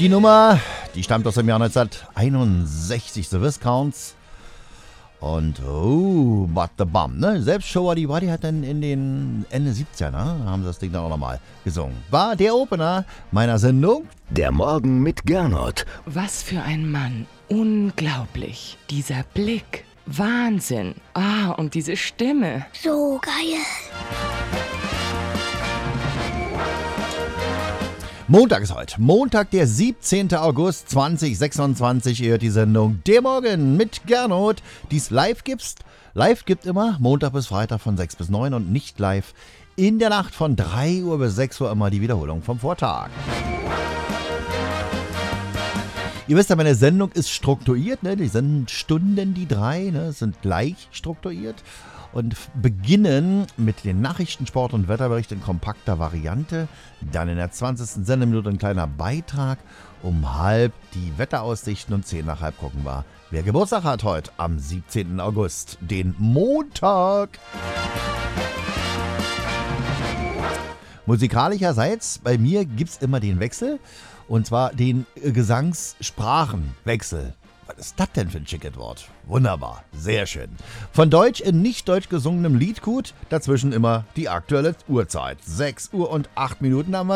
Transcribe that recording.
Die Nummer, die stammt aus dem Jahr 1961, The Viscounts. Und, But the Bum, ne? Selbst Shawty Waddy hat dann in den Ende 70er, ne? Haben sie das Ding dann auch nochmal gesungen. War der Opener meiner Sendung. Der Morgen mit Gernot. Was für ein Mann. Unglaublich. Dieser Blick. Wahnsinn. Und diese Stimme. So geil. Montag ist heute. Montag, der 17. August 2026. Ihr hört die Sendung Der Morgen mit Gernot, die es live gibt. Live gibt immer Montag bis Freitag von 6 bis 9 und nicht live in der Nacht von 3 Uhr bis 6 Uhr immer die Wiederholung vom Vortag. Ihr wisst ja, meine Sendung ist strukturiert, ne? Die Sendstunden, die 3, ne, sind gleich strukturiert und beginnen mit den Nachrichten, Sport und Wetterbericht in kompakter Variante. Dann in der 20. Sendeminute ein kleiner Beitrag. Um halb die Wetteraussichten und 10 nach halb gucken wir, wer Geburtstag hat heute am 17. August, den Montag. Musikalischerseits, bei mir gibt es immer den Wechsel. Und zwar den Gesangssprachenwechsel. Was ist das denn für ein schickes Wort? Wunderbar, sehr schön. Von Deutsch in nicht deutsch gesungenem Liedgut, dazwischen immer die aktuelle Uhrzeit. 6 Uhr und 8 Minuten haben wir.